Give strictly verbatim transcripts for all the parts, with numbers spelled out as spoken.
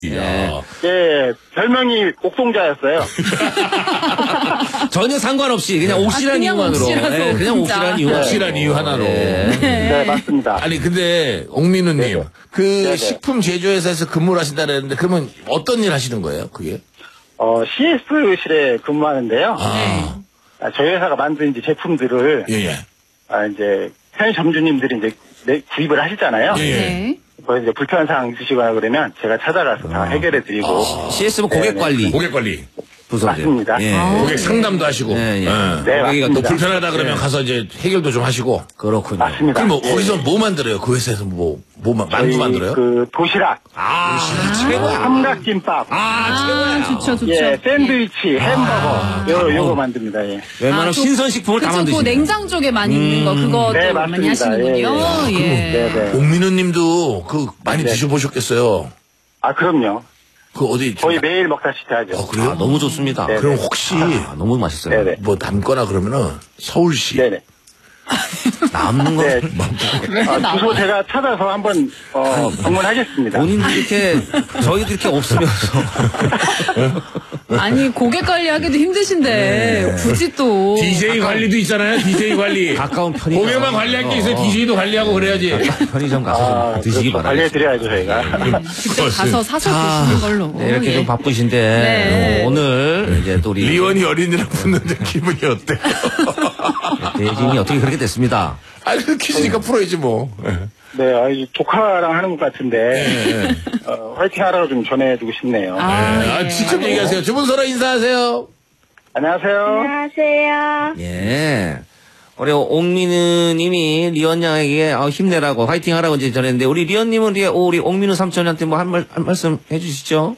예. 예, 별명이 옥동자였어요. 전혀 상관없이 그냥 옥시란 아, 그냥 이유만으로. 옥시라서 네, 그냥 옥동자. 옥시란 이유. 옥시란 이유 하나로. 네. 네, 맞습니다. 아니 근데 옥민우님 네네. 그 네네. 식품 제조회사에서 근무를 하신다 그랬는데 그러면 어떤 일 하시는 거예요? 그게? 어, 씨에스실에 근무하는데요. 아, 아, 저희 회사가 만든 이제 제품들을 예예. 아, 이제 편의점주님들이 이제 내- 구입을 하시잖아요. 예. 예. 네. 거기 이제 불편한 사항 있으시거나 그러면 제가 찾아가서 다 해결해 드리고. 씨에스는 고객 네, 관리 고객 관리, 부서. 맞습니다. 예. 고객 상담도 하시고. 예, 예. 네, 고객이 또 맞습니다. 불편하다 그러면 네. 가서 이제 해결도 좀 하시고. 그렇군요. 맞습니다. 그럼 뭐 예. 거기서 뭐 만들어요? 그 회사에서 뭐, 뭐 마- 저희 만두 만들어요? 그 도시락, 아, 최고야. 삼각김밥, 아, 최고야. 아, 좋죠, 좋죠. 예, 샌드위치, 햄버거, 요, 요거 만듭니다. 예. 웬만하면 아, 또- 신선식품을 다 그쵸, 그 만드시네요. 냉장 쪽에 많이 있는 거, 그거 네, 또 많이 맞습니다. 하시는군요. 예, 예. 네, 네. 옥민우 님도 그 많이 네. 드셔보셨겠어요. 아, 그럼요. 그 어디. 거의 매일 먹다시피 하죠. 어, 그래요? 아, 너무 좋습니다. 네. 그럼 혹시 아, 너무 맛있어요. 네네. 뭐 담거나 그러면은 서울시. 네네. 남는 거 네. 아, 주소 제가 찾아서 한번, 어, 방문하겠습니다. 본인도 이렇게 저희도 이렇게 없으면서 아니, 고객 관리하기도 힘드신데, 네. 굳이 또. 디제이 관리도 있잖아요, 디제이 관리. 가까운 편의점. 고객만 관리할 게 있어요, 디제이도 관리하고 그래야지. 편의점 가서 아, 좀 드시기 그렇죠. 바랍니다. 관리해드려야죠, 저희가. 직접 가서 사서 드시는 걸로. 네, 이렇게 예. 좀 바쁘신데 네. 어, 오늘 이제 또 우리 리원이 어린이랑 붙는데 기분이 어때? 대진이 어떻게 그렇게 됐습니다. 아, 그 퀴즈니까 풀어야지 뭐. 네, 아, 이 조카랑 하는 것 같은데, 어, 화이팅 하라고 좀 전해주고 싶네요. 아, 아, 예. 직접 얘기하세요. 두 분 서로 인사하세요. 안녕하세요. 안녕하세요. 예. 우리 옥민우 님이 리언 양에게 어, 힘내라고 화이팅 하라고 이제 전했는데 우리 리언 님은 우리, 우리 옥민우 삼촌한테 뭐 한 말, 한 말씀 해주시죠.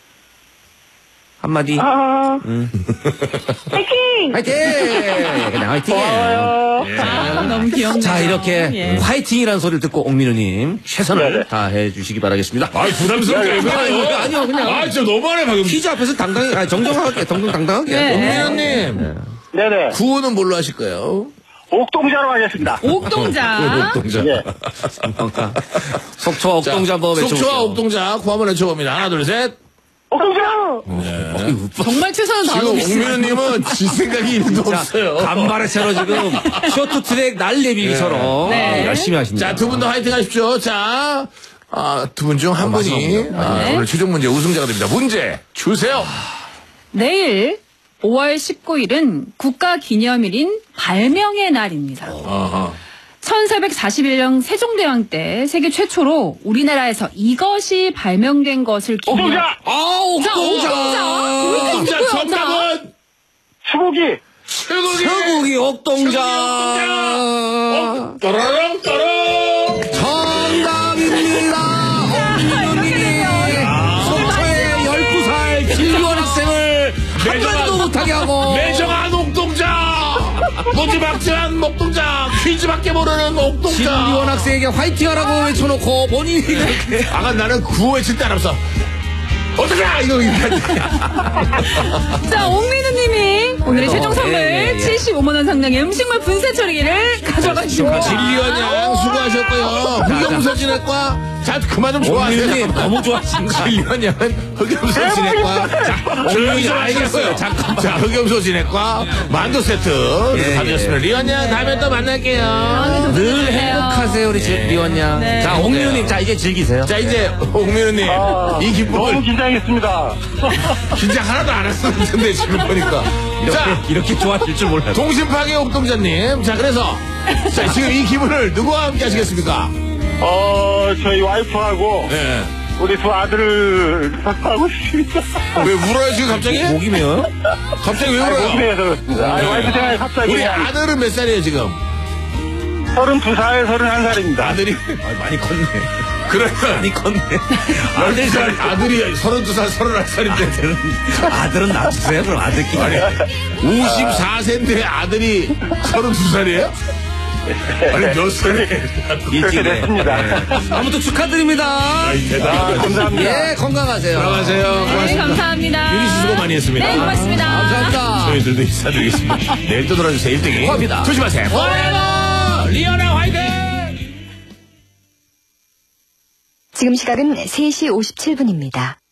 한마디. 어, 파이팅! 화이팅! 그냥 화이팅이에요. 아, 너무 귀엽네요. 자, 이렇게 예. 화이팅이라는 소리를 듣고 옥민우님 최선을 네네. 다해 주시기 바라겠습니다. 아, 부담스럽게 왜 아니요, 그래요? 아니요, 그냥. 아, 진짜 너무하네, 방금. 퀴즈 앞에서 당당히, 아니, 정정하게, 정정당당하게. 네. 옥민우님, 네네. 구호는 뭘로 하실 거예요? 옥동자로 하겠습니다. 옥동자. 옥동자. 예. 속초와 옥동자 한번 외쳐볼게요. 속초와 옥동자 구호 한번 외쳐봅니다. 하나, 둘, 셋. 옥동자! 정말 최선을 지금 다하고 계시네요. 옥민우님은 질 생각이 일도 없어요. 간발의 채로 지금 쇼트트랙 날래비기처럼 네. 열심히 하십니다. 자, 두 분 더 화이팅 하십시오. 자, 아, 두 분 중 한 어, 분이 맞습니다. 아, 네. 오늘 최종 문제 우승자가 됩니다. 문제 주세요. 내일 오월 십구일은 국가기념일인 발명의 날입니다. 어허. 천사백사십일 년 세종대왕 때 세계 최초로 우리나라에서 이것이 발명된 것을 기념. 옥동자! 아, 옥동자! 옥동자! 옥동자 누구야, 정답은 수고기! 최국이 서국이 옥동자! 따라랑 따랑. 정답입니다! 옥민우님이 속초의 열두 살 길리원 학생을 한 번도 못하게 하고 매정한 옥동자. 무지막지한 옥동자. 퀴즈밖에 모르는 옥동자. 길리원 학생에게 화이팅하라고 외쳐놓고 본인이 그렇게 아까 나는 구호 외칠 때 알았어. 어떡해! 이거 이거. 자, 옥민우님이 오늘의 어, 최종 선물 예, 예, 예. 칠십오만 원 상당의 음식물 분쇄 처리기를 가져가시고. 진리원 양 수고하셨고요. 흑염소 진액과 자 그만 좀 좋아하세요. 옥민우님 너무 좋아하신 거 진리원 양은 흑염소 진액과 자 조용히 좀 알겠어요. 잠깐 자 흑염소 진액과 만두 세트 예, 받으셨습니다. 예. 리원 양 다음에 또 만날게요. 늘 행복하세요 우리 예. 리원 양. 네. 자 옥민우님 자 이제 즐기세요. 자 이제 옥민우님 아, 이 너무 기쁨을 긴장했습니다. 긴장 하나도 안 했었는데 지금 보니까 자 이렇게, 이렇게 좋아하실 줄 몰라요. 동심파괴 옥동자님 자 그래서 자 지금 이 기분을 누구와 함께 하시겠습니까? 어, 저희 와이프하고 네. 우리 두 아들을 하고 있습니다. 왜 울어요 지금 갑자기? 목이 메요? 갑자기 왜 아, 울어요? 목소리에서 그렇습니다. 아, 와이프 생각에 갑자기 우리 그냥 아들은 몇 살이에요 지금? 서른두 살, 서른한 살입니다. 아들이 아, 많이 컸네. 그러니까 많이 컸네. 열두 살 아들이 서른두 살 서른한 살인데 아들은 놔주세요 그럼 아들끼리. 오십사 세인데 아들이 서른두 살이에요? 아니 몇 살이에요? 그렇게 됐습니다. 아무튼 축하드립니다. 아, 감사합니다. 예 건강하세요. 들어가세요. 네, 고맙습니다. 감사합니다. 유리 씨 수고 많이 했습니다. 네, 고맙습니다. 감사합니다. 저희들도 인사드리겠습니다. 내일 또 놀아주세요. 일 등이. 고맙습니다. 조심하세요. 포레버 리언아 화이팅! 지금 시각은 세 시 오십칠 분입니다.